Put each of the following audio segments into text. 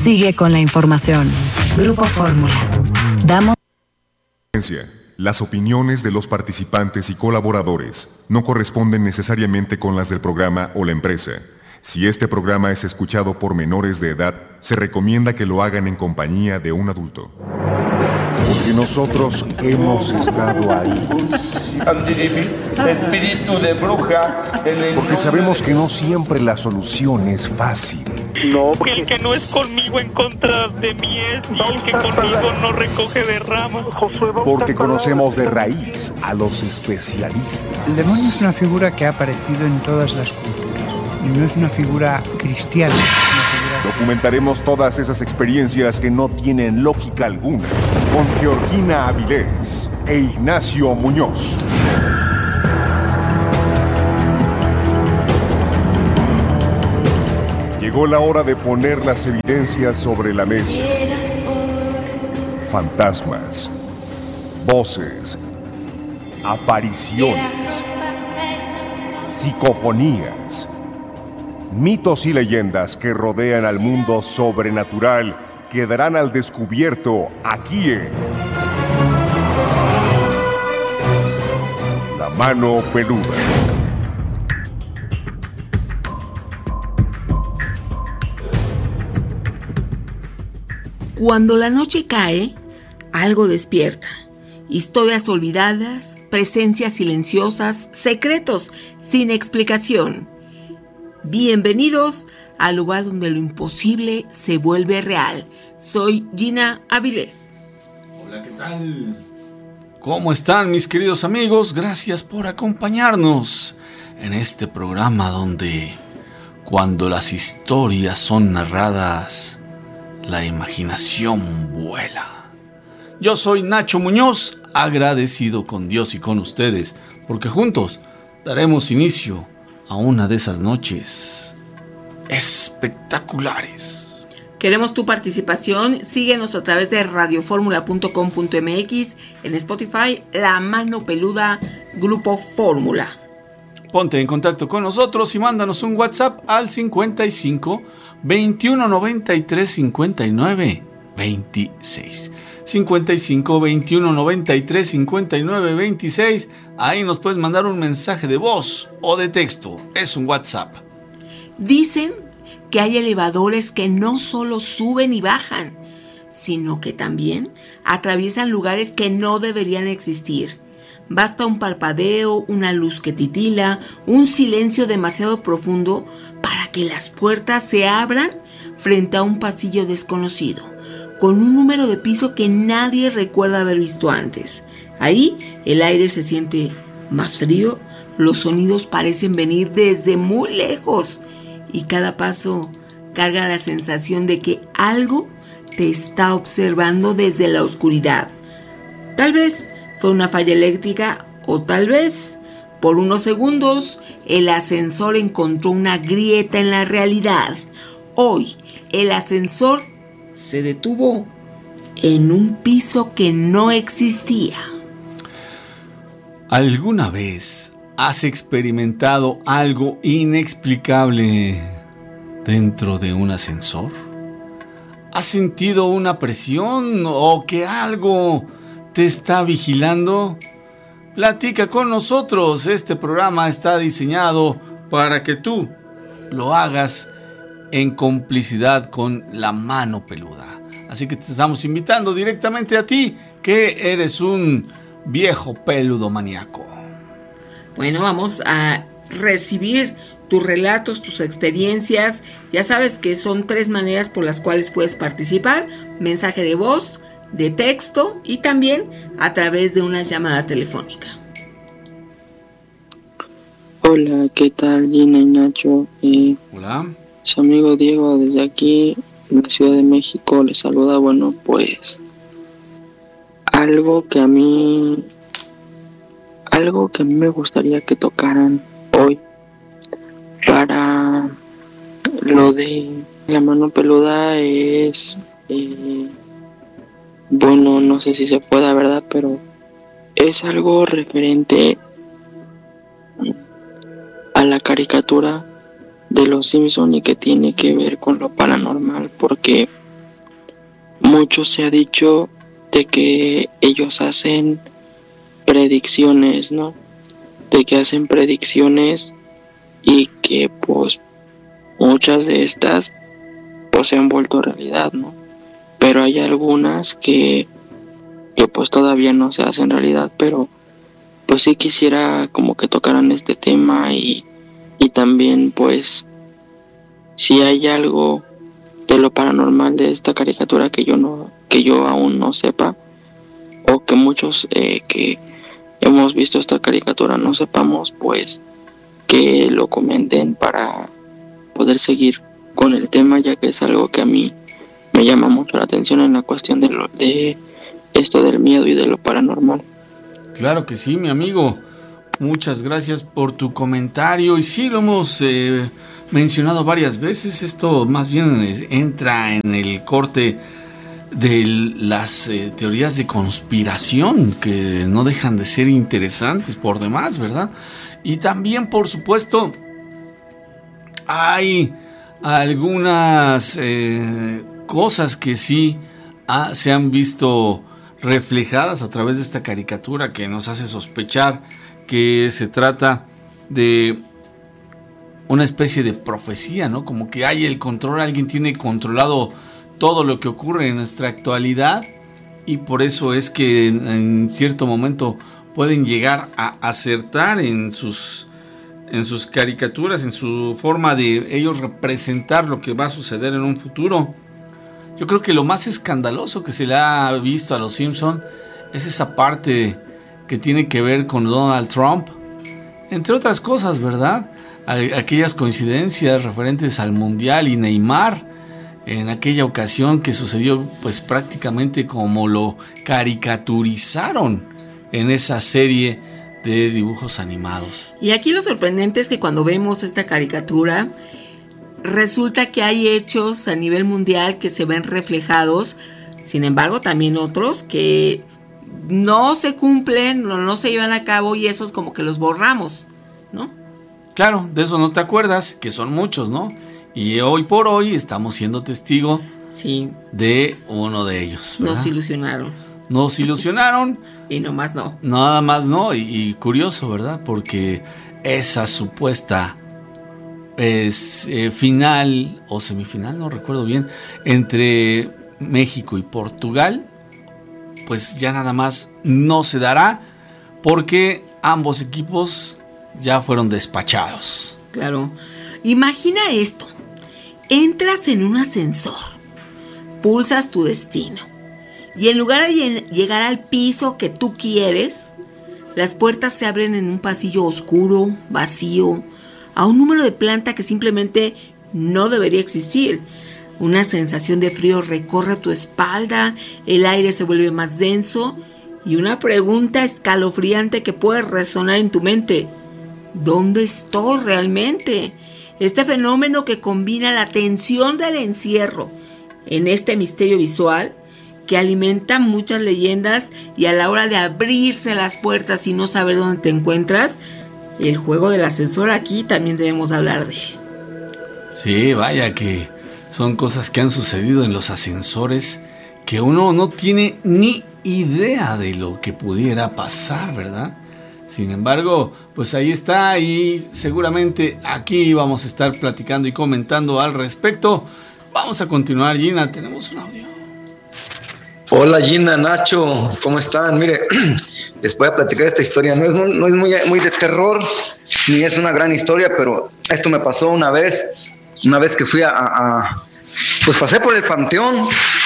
Sigue con la información. Grupo Fórmula. Damos. Las opiniones de los participantes y colaboradores no corresponden necesariamente con las del programa o la empresa. Si este programa es escuchado por menores de edad, se recomienda que lo hagan en compañía de un adulto. Porque nosotros hemos estado ahí. Espíritu de bruja. Porque sabemos que no siempre la solución es fácil. No, porque el que no es conmigo en contra de mí es, y el que conmigo no recoge de ramas. Porque conocemos de raíz a los especialistas. El demonio es una figura que ha aparecido en todas las culturas. Y no es una figura cristiana. Documentaremos todas esas experiencias que no tienen lógica alguna con Georgina Avilés e Ignacio Muñoz. Llegó la hora de poner las evidencias sobre la mesa. Fantasmas, voces, apariciones, psicofonías, mitos y leyendas que rodean al mundo sobrenatural quedarán al descubierto aquí en La Mano Peluda. Cuando la noche cae, algo despierta. Historias olvidadas, presencias silenciosas, secretos sin explicación. Bienvenidos al lugar donde lo imposible se vuelve real. Soy Gina Avilés. Hola, ¿qué tal? ¿Cómo están mis queridos amigos? Gracias por acompañarnos en este programa donde cuando las historias son narradas, la imaginación vuela. Yo soy Nacho Muñoz, agradecido con Dios y con ustedes, porque juntos daremos inicio a una de esas noches espectaculares. Queremos tu participación. Síguenos a través de radioformula.com.mx, en Spotify, La Mano Peluda, Grupo Fórmula. Ponte en contacto con nosotros y mándanos un WhatsApp al 55 21 93 59 26. 55 21 93 59 26. Ahí nos puedes mandar un mensaje de voz o de texto. Es un WhatsApp. Dicen que hay elevadores que no solo suben y bajan, sino que también atraviesan lugares que no deberían existir. Basta un parpadeo, una luz que titila, un silencio demasiado profundo para que las puertas se abran frente a un pasillo desconocido, con un número de piso que nadie recuerda haber visto antes. Ahí el aire se siente más frío, los sonidos parecen venir desde muy lejos y cada paso carga la sensación de que algo te está observando desde la oscuridad. Tal vez fue una falla eléctrica o tal vez, por unos segundos, el ascensor encontró una grieta en la realidad. Hoy, el ascensor se detuvo en un piso que no existía. ¿Alguna vez has experimentado algo inexplicable dentro de un ascensor? ¿Has sentido una presión o que algo te está vigilando? Platica con nosotros. Este programa está diseñado para que tú lo hagas en complicidad con La Mano Peluda. Así que te estamos invitando directamente a ti, que eres un viejo peludo maníaco. Bueno, vamos a recibir tus relatos, tus experiencias. Ya sabes que son 3 maneras por las cuales puedes participar: mensaje de voz, de texto y también a través de una llamada telefónica. Hola, ¿qué tal Gina y Nacho? Hola. Su amigo Diego desde aquí, en la Ciudad de México, les saluda. Bueno, pues algo que a mí me gustaría que tocaran hoy para lo de La Mano Peluda es... bueno, no sé si se pueda, ¿verdad? Pero es algo referente a la caricatura de los Simpson y que tiene que ver con lo paranormal, porque mucho se ha dicho de que ellos hacen predicciones, ¿no? De que hacen predicciones y que pues muchas de estas pues se han vuelto realidad, ¿no? Pero hay algunas que pues todavía no se hacen realidad, pero pues sí quisiera como que tocaran este tema y también pues si hay algo de lo paranormal de esta caricatura que yo aún no sepa, o que muchos que hemos visto esta caricatura no sepamos, pues que lo comenten para poder seguir con el tema, ya que es algo que a mí me llama mucho la atención en la cuestión de esto del miedo y de lo paranormal. Claro que sí, mi amigo. Muchas gracias por tu comentario. Y sí, lo hemos mencionado varias veces. Esto más bien entra en el corte de las teorías de conspiración, que no dejan de ser interesantes por demás, ¿verdad? Y también, por supuesto, hay algunas cosas que sí se han visto reflejadas a través de esta caricatura, que nos hace sospechar que se trata de una especie de profecía, ¿no? Como que hay el control, alguien tiene controlado todo lo que ocurre en nuestra actualidad, y por eso es que en cierto momento pueden llegar a acertar en sus caricaturas, en su forma de ellos representar lo que va a suceder en un futuro. Yo creo que lo más escandaloso que se le ha visto a los Simpson es esa parte que tiene que ver con Donald Trump, entre otras cosas, ¿verdad? Aquellas coincidencias referentes al Mundial y Neymar, en aquella ocasión que sucedió pues prácticamente como lo caricaturizaron en esa serie de dibujos animados. Y aquí lo sorprendente es que cuando vemos esta caricatura, resulta que hay hechos a nivel mundial que se ven reflejados, sin embargo también otros que no se cumplen, no se llevan a cabo, y esos como que los borramos, ¿no? Claro, de eso no te acuerdas, que son muchos, ¿no? Y hoy por hoy estamos siendo testigo de uno de ellos, ¿verdad? Nos ilusionaron. Y nomás no. Nada más no. Y curioso, ¿verdad? Porque esa supuesta final o semifinal, no recuerdo bien, entre México y Portugal, pues ya nada más no se dará, porque ambos equipos ya fueron despachados. Claro. Imagina esto. Entras en un ascensor, pulsas tu destino, y en lugar de llegar al piso que tú quieres, las puertas se abren en un pasillo oscuro, vacío, a un número de planta que simplemente no debería existir. Una sensación de frío recorre tu espalda, el aire se vuelve más denso, y una pregunta escalofriante que puede resonar en tu mente: ¿dónde estoy realmente? Este fenómeno que combina la tensión del encierro en este misterio visual que alimenta muchas leyendas, y a la hora de abrirse las puertas y no saber dónde te encuentras, el juego del ascensor, aquí también debemos hablar de él. Sí, vaya que son cosas que han sucedido en los ascensores que uno no tiene ni idea de lo que pudiera pasar, ¿verdad? Sin embargo, pues ahí está, y seguramente aquí vamos a estar platicando y comentando al respecto. Vamos a continuar, Gina, tenemos un audio. Hola Gina, Nacho, ¿cómo están? Mire, les voy a platicar esta historia. No es muy de terror, ni es una gran historia, pero esto me pasó una vez que fui pues pasé por el panteón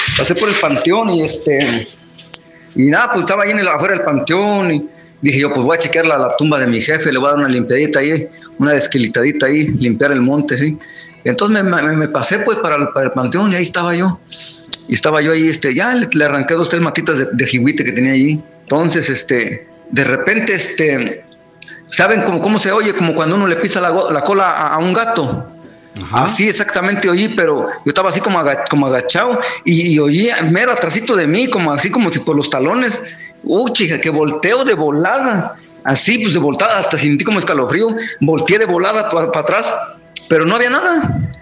y nada, pues estaba ahí afuera del panteón y dije yo, pues voy a chequear la tumba de mi jefe, le voy a dar una limpiadita ahí, una desquilitadita ahí, limpiar el monte, ¿sí? Entonces me pasé pues para el panteón, y ahí estaba yo. Y estaba yo ahí, ya le arranqué 2-3 matitas de jihuite que tenía allí. Entonces, de repente, ¿saben cómo se oye? Como cuando uno le pisa la cola a un gato. Ajá. Así exactamente oí, pero yo estaba así como agachado y oí mero atrásito de mí, como si por los talones. Chica, que volteo de volada. Así, pues de voltada, hasta sentí como escalofrío. Volteé de volada para atrás, pero no había nada.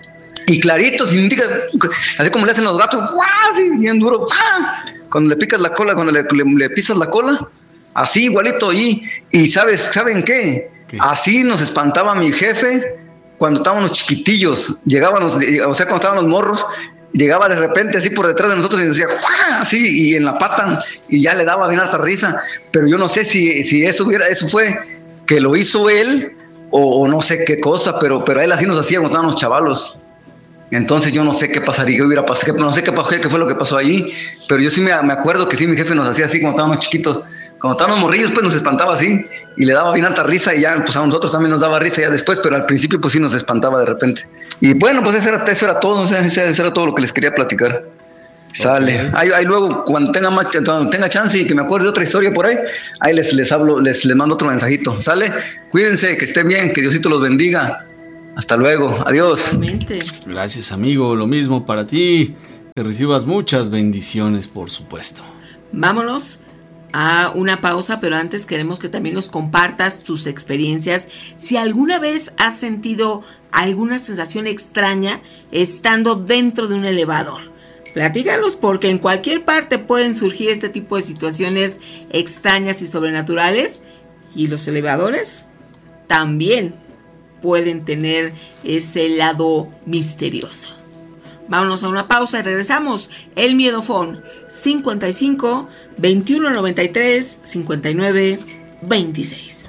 y clarito, sin indica, así como le hacen los gatos, así bien duro, cuando le picas la cola, cuando le pisas la cola, así igualito. Y ¿saben qué? Así nos espantaba mi jefe cuando estábamos chiquitillos, llegábamos, o sea, cuando estábamos morros, llegaba de repente así por detrás de nosotros y nos decía, así, y en la pata, y ya le daba bien harta risa. Pero yo no sé si eso fue que lo hizo él, o no sé qué cosa, pero a él así nos hacía cuando estábamos chavalos. Entonces yo no sé qué pasaría, qué hubiera pasado, no sé qué fue lo que pasó allí, pero yo sí me acuerdo que sí, mi jefe nos hacía así cuando estábamos chiquitos. Cuando estábamos morrillos, pues nos espantaba así, y le daba bien alta risa, y ya, pues a nosotros también nos daba risa ya después, pero al principio pues sí nos espantaba de repente. Y bueno, pues eso era todo, o sea, eso era todo lo que les quería platicar. Sale. Okay. Ahí luego, cuando tenga chance y que me acuerde de otra historia por ahí les hablo, les mando otro mensajito. Sale. Cuídense, que estén bien, que Diosito los bendiga. Hasta luego. Adiós. Gracias, amigo. Lo mismo para ti. Que recibas muchas bendiciones, por supuesto. Vámonos a una pausa, pero antes queremos que también nos compartas tus experiencias. Si alguna vez has sentido alguna sensación extraña estando dentro de un elevador, platícalos, porque en cualquier parte pueden surgir este tipo de situaciones extrañas y sobrenaturales, y los elevadores también pueden tener ese lado misterioso. Vámonos a una pausa y regresamos. El Miedofón 55 21 93 59 26.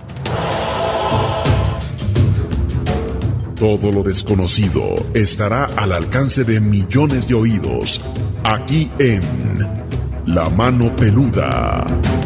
Todo lo desconocido estará al alcance de millones de oídos, aquí en La Mano Peluda.